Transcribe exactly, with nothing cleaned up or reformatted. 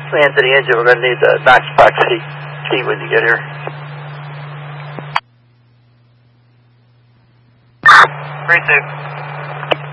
Land to the engine, we're going to need the Knox box key, key when you get here. three two.